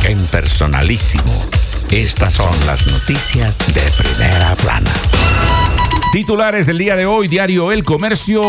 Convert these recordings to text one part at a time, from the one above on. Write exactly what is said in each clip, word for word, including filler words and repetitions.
en personalísimo. Estas son las noticias de primera plana. Titulares del día de hoy, diario El Comercio.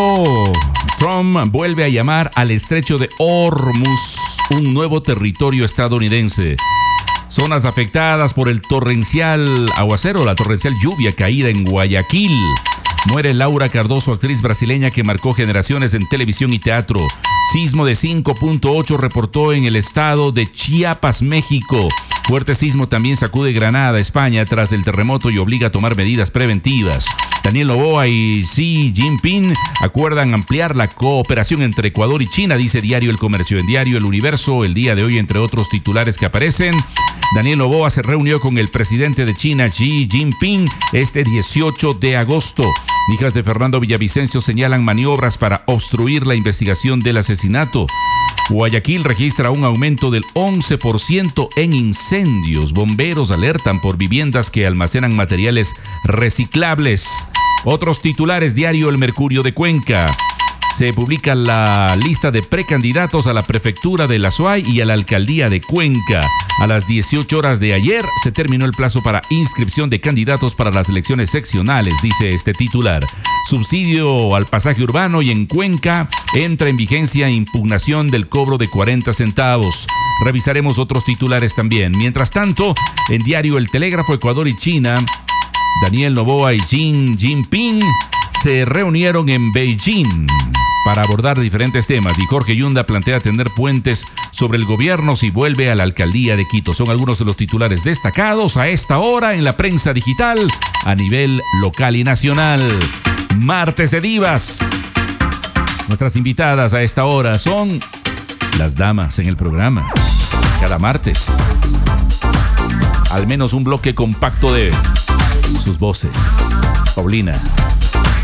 Trump vuelve a llamar al estrecho de Hormuz un nuevo territorio estadounidense. Zonas afectadas por el torrencial aguacero, la torrencial lluvia caída en Guayaquil. Muere Laura Cardoso, actriz brasileña que marcó generaciones en televisión y teatro. Sismo de cinco punto ocho reportó en el estado de Chiapas, México. Fuerte sismo también sacude Granada, España, tras el terremoto y obliga a tomar medidas preventivas. Daniel Noboa y Xi Jinping acuerdan ampliar la cooperación entre Ecuador y China, dice Diario El Comercio. En Diario El Universo, el día de hoy, entre otros titulares que aparecen, Daniel Noboa se reunió con el presidente de China, Xi Jinping, este dieciocho de agosto. Hijas de Fernando Villavicencio señalan maniobras para obstruir la investigación del asesinato. Guayaquil registra un aumento del once por ciento en incendios. Bomberos alertan por viviendas que almacenan materiales reciclables. Otros titulares, Diario El Mercurio de Cuenca. Se publica la lista de precandidatos a la prefectura de La Suay y a la alcaldía de Cuenca. A las dieciocho horas de ayer se terminó el plazo para inscripción de candidatos para las elecciones seccionales, dice este titular. Subsidio al pasaje urbano y en Cuenca entra en vigencia impugnación del cobro de cuarenta centavos. Revisaremos otros titulares también. Mientras tanto, en Diario El Telégrafo, Ecuador y China, Daniel Noboa y Xi Jinping se reunieron en Beijing para abordar diferentes temas, y Jorge Yunda plantea tender puentes sobre el gobierno si vuelve a la alcaldía de Quito. Son algunos de los titulares destacados a esta hora en la prensa digital a nivel local y nacional. Martes de Divas. Nuestras invitadas a esta hora son las damas en el programa. Cada martes, al menos un bloque compacto de sus voces. Paulina,